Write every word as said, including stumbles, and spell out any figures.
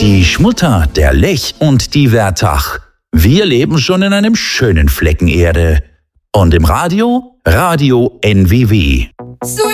Die Schmutter, der Lech und die Wertach. Wir leben schon in einem schönen Flecken Erde. Und im Radio? Radio N W W.